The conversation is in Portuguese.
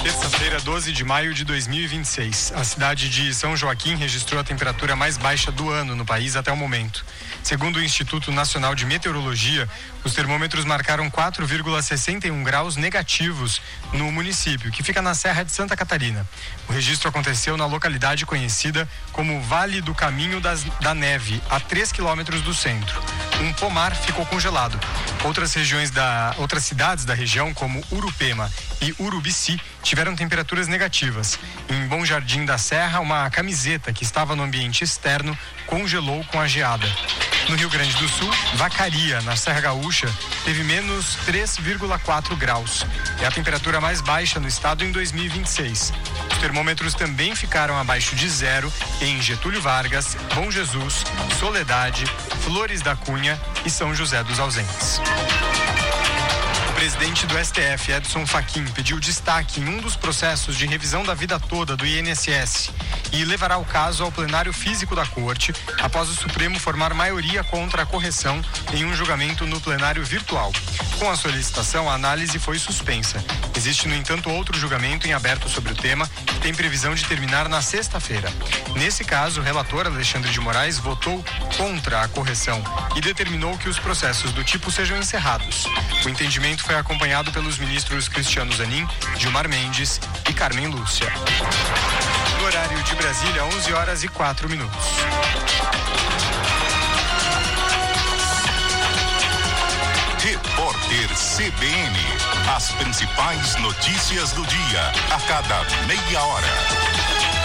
Terça-feira, 12 de maio de 2026. A cidade de São Joaquim registrou a temperatura mais baixa do ano no país até o momento. Segundo o Instituto Nacional de Meteorologia, os termômetros marcaram 4,61 graus negativos no município, que fica na Serra de Santa Catarina. O registro aconteceu na localidade conhecida como Vale do Caminho da Neve, a 3 quilômetros do centro. Um pomar ficou congelado. Outras cidades da região, como Urupema e Urubici, tiveram temperaturas negativas. Em Bom Jardim da Serra, uma camiseta que estava no ambiente externo congelou com a geada. No Rio Grande do Sul, Vacaria, na Serra Gaúcha, teve menos 3,4 graus. É a temperatura mais baixa no estado em 2026. Os termômetros também ficaram abaixo de zero em Getúlio Vargas, Bom Jesus, Soledade, Flores da Cunha e São José dos Ausentes. O presidente do STF, Edson Fachin, pediu destaque em um dos processos de revisão da vida toda do INSS e levará o caso ao plenário físico da Corte após o Supremo formar maioria contra a correção em um julgamento no plenário virtual. Com a solicitação, a análise foi suspensa. Existe, no entanto, outro julgamento em aberto sobre o tema, que tem previsão de terminar na sexta-feira. Nesse caso, o relator Alexandre de Moraes votou contra a correção e determinou que os processos do tipo sejam encerrados. O entendimento foi acompanhado pelos ministros Cristiano Zanin, Gilmar Mendes e Carmen Lúcia. No horário de Brasília, 11h04. Repórter CBN. As principais notícias do dia, a cada meia hora.